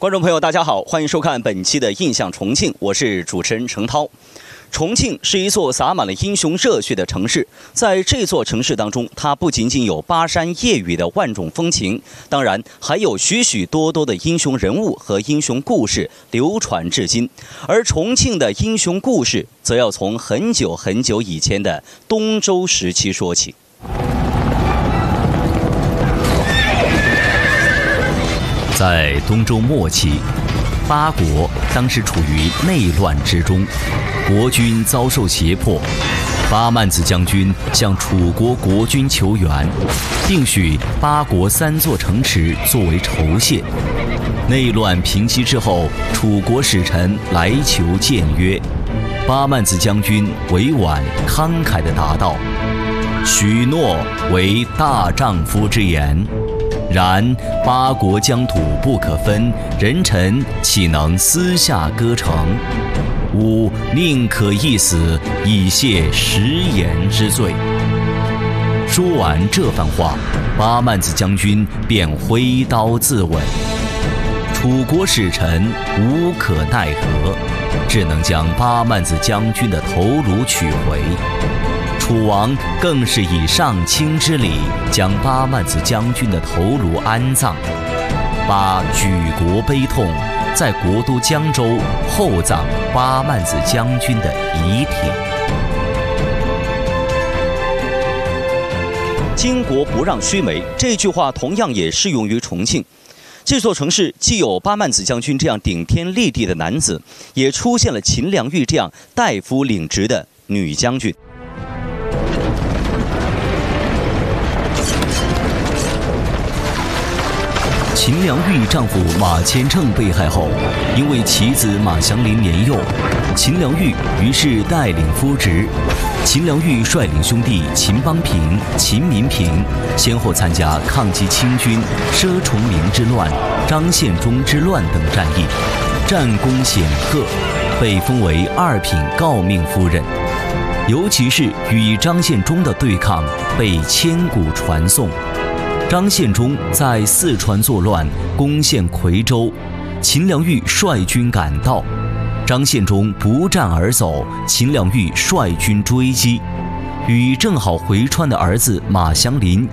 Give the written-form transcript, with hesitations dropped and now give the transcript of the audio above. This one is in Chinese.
观众朋友，大家好，欢迎收看本期的《印象重庆》，我是主持人程涛。重庆是一座洒满了英雄热血的城市，在这座城市当中，它不仅仅有巴山夜雨的万种风情，当然还有许许多多的英雄人物和英雄故事流传至今。而重庆的英雄故事，则要从很久很久以前的东周时期说起。 在东周末期，巴国当时处于内乱之中，国军遭受胁迫。巴曼子将军向楚国国君求援，并许巴国3座城池作为酬谢。内乱平息之后，楚国使臣来求谏约，巴曼子将军委婉慷慨地答道：“许诺为大丈夫之言。然巴国疆土不可分，人臣岂能私下割城？吾宁可一死，以谢食言之罪。”说完这番话，巴曼子将军便挥刀自刎。楚国使臣无可奈何，只能将巴曼子将军的头颅取回。楚王更是以上卿之礼将巴曼子将军的头颅安葬，巴举国悲痛，在国都江州厚葬巴曼子将军的遗体。 巾帼不让须眉，这句话同样也适用于重庆。这座城市既有巴曼子将军这样顶天立地的男子，也出现了秦良玉这样大夫领职的女将军。 秦良玉丈夫马虔诚被害后，因为其子马祥林年幼，秦良玉于是带领夫侄。秦良玉率领兄弟秦邦平、秦民平，先后参加抗击清军、佘崇明之乱、张献忠之乱等战役，战功显赫，被封为2品诰命夫人。尤其是与张献忠的对抗被千古传颂。张献忠在四川作乱，攻陷夔州，秦良玉率军赶到，张献忠不战而走，秦良玉率军追击，与正好回川的儿子马祥林